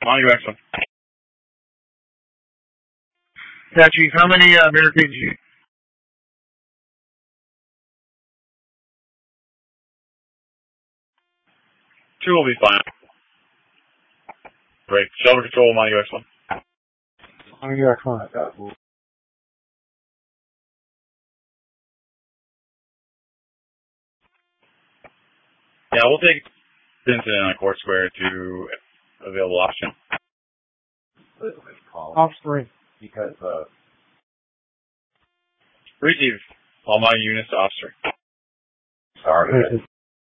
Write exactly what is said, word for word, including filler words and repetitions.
On your X one. Yeah, Chief, how many uh, barricades you? Two will be fine. Great. Shelter control, on your X one. On your X one. Yeah, we'll take this incident on Court Square to available option. Off three. Because, uh... Receive. All my units to off three. Sorry.